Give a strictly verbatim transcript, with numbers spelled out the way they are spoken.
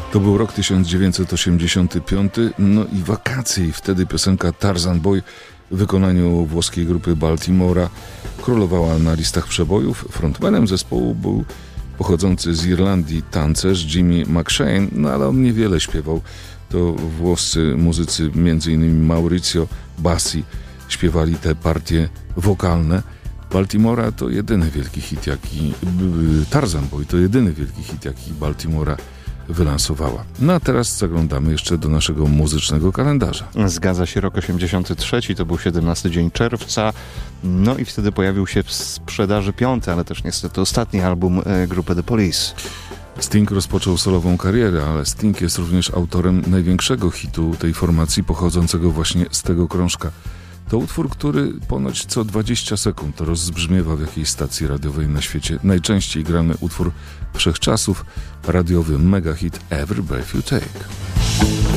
To był rok tysiąc dziewięćset osiemdziesiąty piąty, no i wakacje, i wtedy piosenka Tarzan Boy w wykonaniu włoskiej grupy Baltimora królowała na listach przebojów. Frontmanem zespołu był pochodzący z Irlandii tancerz Jimmy McShane, no ale on niewiele śpiewał. To włoscy muzycy, między innymi Maurizio Bassi, śpiewali te partie wokalne. Baltimora to jedyny wielki hit, jaki Tarzan Boy to jedyny wielki hit, jaki Baltimora wylansowała. No a teraz zaglądamy jeszcze do naszego muzycznego kalendarza. Zgadza się, rok osiemdziesiąty trzeci, to był siedemnasty dzień czerwca, no i wtedy pojawił się w sprzedaży piąty, ale też niestety ostatni album e, grupy The Police. Sting rozpoczął solową karierę, ale Sting jest również autorem największego hitu tej formacji, pochodzącego właśnie z tego krążka. To utwór, który ponoć co dwadzieścia sekund rozbrzmiewa w jakiejś stacji radiowej na świecie. Najczęściej grany utwór wszechczasów, radiowy megahit Every Breath You Take.